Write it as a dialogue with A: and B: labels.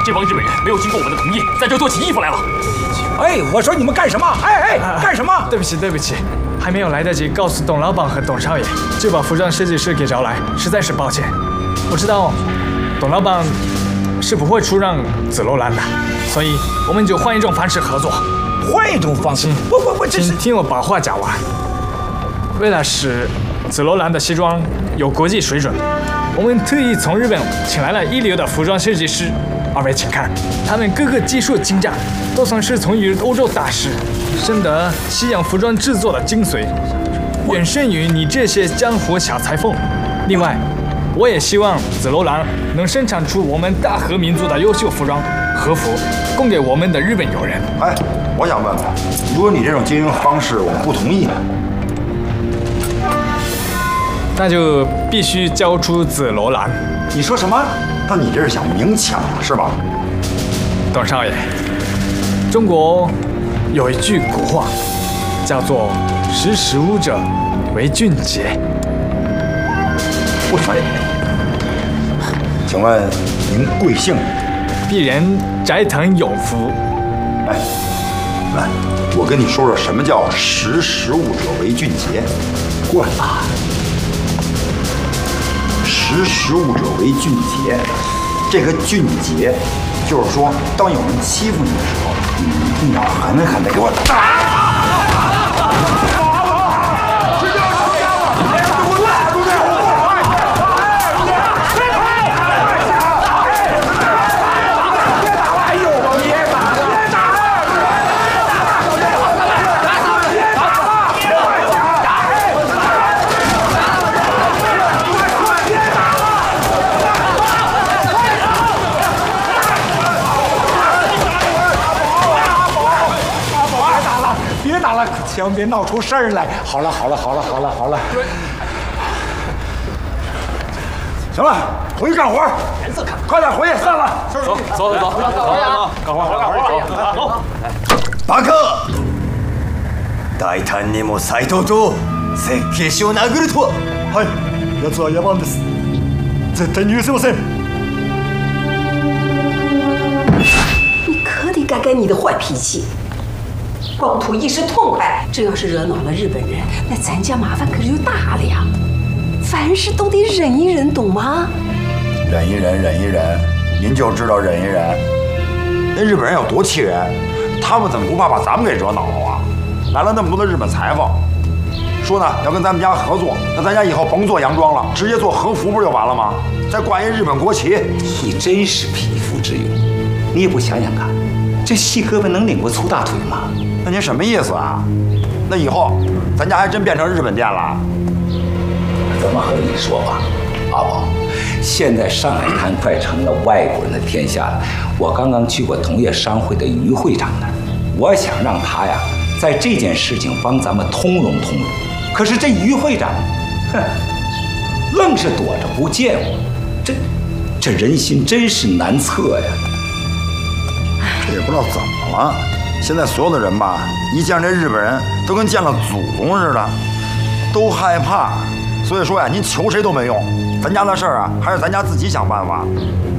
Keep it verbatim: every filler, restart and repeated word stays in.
A: 这帮日本人没有经过我们的同意，在这做起衣服来了。
B: 哎，我说你们干什么？哎哎，干什么？
C: 对不起，对不起，还没有来得及告诉董老板和董少爷，就把服装设计师给找来，实在是抱歉。我知道董老板是不会出让紫罗兰的，所以我们就换一种方式合作。
B: 换一种方式？不不不，这是
C: 请听我把话讲完。为了使紫罗兰的西装有国际水准，我们特意从日本请来了一流的服装设计师。二位请看，他们各个技术精湛，都算是从于欧洲大师，深得西洋服装制作的精髓，远胜于你这些江湖小裁缝。另外，我也希望紫罗兰能生产出我们大和民族的优秀服装和服，供给我们的日本友人。
D: 哎，我想问问，如果你这种经营方式我们不同意呢？
C: 那就必须交出紫罗兰。
D: 你说什么？那你这是想明抢是吧？
C: 董少爷，中国有一句古话，叫做“识时务者为俊杰”。
D: 不错。请问您贵姓？
C: 鄙人斋藤永福。
D: 哎，来，我跟你说说什么叫“识时务者为俊杰”。过来吧。识时务者为俊杰，这个俊杰，就是说，当有人欺负你的时候，你一定要狠狠地给我打。
B: 千万别闹出事儿来！好了好了好了好了好了，行了，回去干活。颜色看，快点回去，散了。
A: 走走走走走走，干活干活干活走。
E: バカ！大胆にも斎藤と設計士を殴るとは。
F: はい、奴は野蛮です。絶対に許せません。
G: 你可得改改你的坏脾气。光图一时痛快，这要是惹恼了日本人，那咱家麻烦可就大了呀。凡事都得忍一忍，懂吗？
D: 忍一忍，忍一忍，您就知道忍一忍。那日本人有多气人，他们怎么不怕把咱们给惹恼了啊？来了那么多的日本裁缝，说呢要跟咱们家合作，那咱家以后甭做洋装了，直接做和服不就完了吗？再挂一日本国旗。
B: 你真是匹夫之勇，你也不想想看，这细胳膊能拧过粗大腿吗？
D: 那您什么意思啊？那以后咱家还真变成日本店了？
H: 怎么和你说吧，阿宝，现在上海滩快成了外国人的天下了。我刚刚去过同业商会的于会长那儿，我想让他呀在这件事情帮咱们通融通融。可是这于会长，哼，愣是躲着不见我，这这人心真是难测呀。
D: 这也不知道怎么了。现在所有的人吧，一见这日本人都跟见了祖宗似的，都害怕。所以说呀，您求谁都没用，咱家的事儿啊，还是咱家自己想办法。